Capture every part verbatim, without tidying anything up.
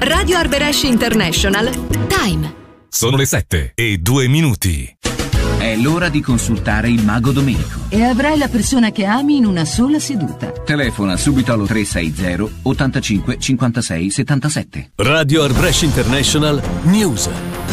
Radio Arbëresh International. Time. Sono le sette e due minuti. È l'ora di consultare il Mago Domenico. E avrai la persona che ami in una sola seduta. Telefona subito allo tre sei zero ottantacinque cinquantasei settantasette. Radio Arbëresh International News.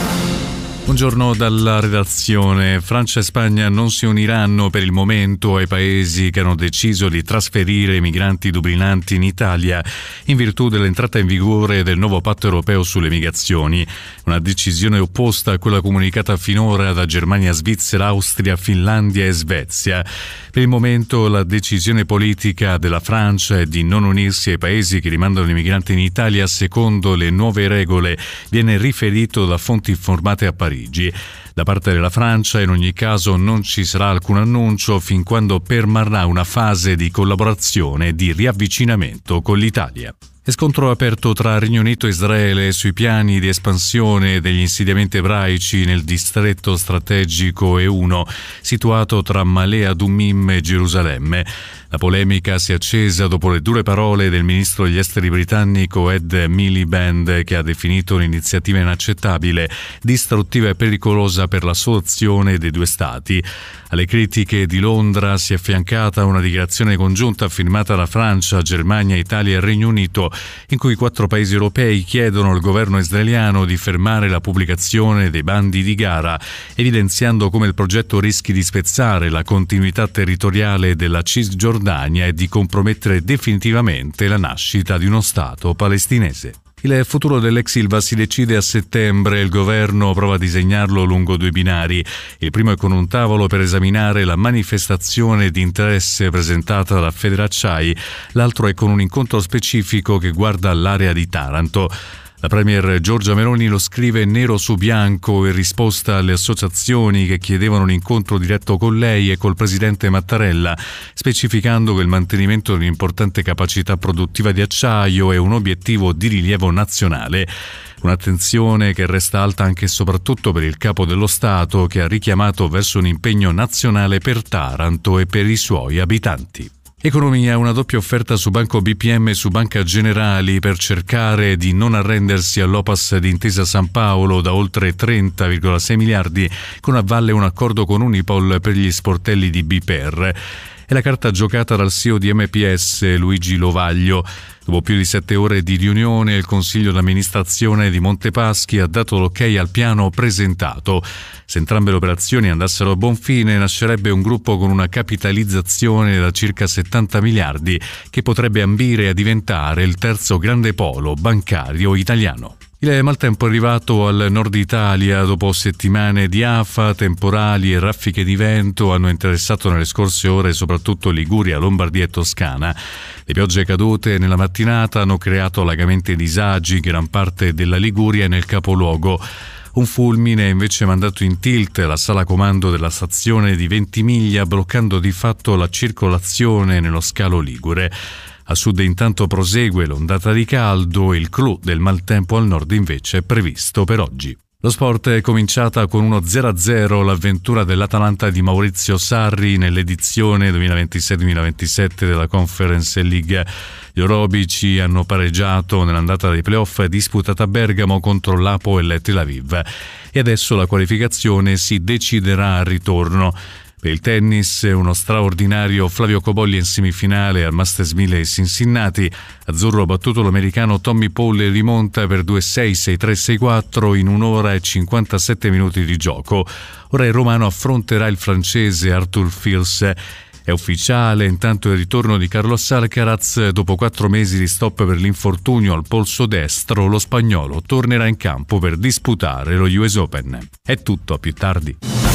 Buongiorno dalla redazione. Francia e Spagna non si uniranno per il momento ai paesi che hanno deciso di trasferire i migranti dublinanti in Italia in virtù dell'entrata in vigore del nuovo patto europeo sulle migrazioni, una decisione opposta a quella comunicata finora da Germania, Svizzera, Austria, Finlandia e Svezia. Per il momento la decisione politica della Francia è di non unirsi ai paesi che rimandano i migranti in Italia secondo le nuove regole, viene riferito da fonti informate a Parigi. Da parte della Francia in ogni caso non ci sarà alcun annuncio fin quando permarrà una fase di collaborazione e di riavvicinamento con l'Italia. E scontro aperto tra Regno Unito e Israele sui piani di espansione degli insediamenti ebraici nel distretto strategico E uno, situato tra Ma'ale Adumim e Gerusalemme. La polemica si è accesa dopo le dure parole del ministro degli esteri britannico Ed Miliband, che ha definito l'iniziativa inaccettabile, distruttiva e pericolosa per la soluzione dei due stati. Alle critiche di Londra si è affiancata una dichiarazione congiunta firmata da Francia, Germania, Italia e Regno Unito, in cui quattro paesi europei chiedono al governo israeliano di fermare la pubblicazione dei bandi di gara, evidenziando come il progetto rischi di spezzare la continuità territoriale della Cisgiordania e di compromettere definitivamente la nascita di uno Stato palestinese. Il futuro dell'ex Ilva si decide a settembre, il governo prova a disegnarlo lungo due binari. Il primo è con un tavolo per esaminare la manifestazione di interesse presentata da Federacciai, l'altro è con un incontro specifico che guarda l'area di Taranto. La premier Giorgia Meloni lo scrive nero su bianco in risposta alle associazioni che chiedevano un incontro diretto con lei e col presidente Mattarella, specificando che il mantenimento di un'importante capacità produttiva di acciaio è un obiettivo di rilievo nazionale. Un'attenzione che resta alta anche e soprattutto per il capo dello Stato, che ha richiamato verso un impegno nazionale per Taranto e per i suoi abitanti. Economia, una doppia offerta su Banco B P M e su Banca Generali per cercare di non arrendersi all'Opas di Intesa San Paolo da oltre trenta virgola sei miliardi, con a valle un accordo con Unipol per gli sportelli di B P R. È la carta giocata dal C E O di M P S, Luigi Lovaglio. Dopo più di sette ore di riunione, il Consiglio d'amministrazione di Montepaschi ha dato l'ok al piano presentato. Se entrambe le operazioni andassero a buon fine, nascerebbe un gruppo con una capitalizzazione da circa settanta miliardi, che potrebbe ambire a diventare il terzo grande polo bancario italiano. Il maltempo è arrivato al nord Italia dopo settimane di afa, temporali e raffiche di vento hanno interessato nelle scorse ore soprattutto Liguria, Lombardia e Toscana. Le piogge cadute nella mattinata hanno creato allagamenti e disagi in gran parte della Liguria e nel capoluogo. Un fulmine ha invece mandato in tilt la sala comando della stazione di Ventimiglia, bloccando di fatto la circolazione nello scalo ligure. A sud intanto prosegue l'ondata di caldo e il clou del maltempo al nord invece è previsto per oggi. Lo sport è cominciata con uno zero a zero l'avventura dell'Atalanta di Maurizio Sarri nell'edizione duemilaventisei duemilaventisette della Conference League. Gli orobici hanno pareggiato nell'andata dei playoff disputata a Bergamo contro l'Apo e il Tel Aviv. E adesso la qualificazione si deciderà al ritorno. Per il tennis, uno straordinario Flavio Cobolli in semifinale al Masters mille di Cincinnati. Azzurro ha battuto l'americano Tommy Paul e rimonta per due sei, sei tre, sei quattro in un'ora e cinquantasette minuti di gioco. Ora il romano affronterà il francese Arthur Fils. È ufficiale intanto il ritorno di Carlos Alcaraz. Dopo quattro mesi di stop per l'infortunio al polso destro, lo spagnolo tornerà in campo per disputare lo U S Open. È tutto, a più tardi.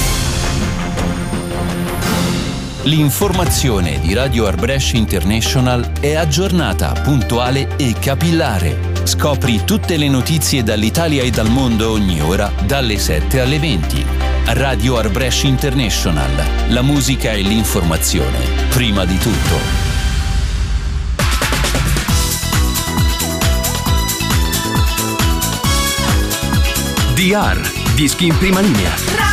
L'informazione di Radio Arbëresh International è aggiornata, puntuale e capillare. Scopri tutte le notizie dall'Italia e dal mondo ogni ora, dalle sette alle venti. Radio Arbëresh International. La musica e l'informazione, prima di tutto. D R, dischi in prima linea.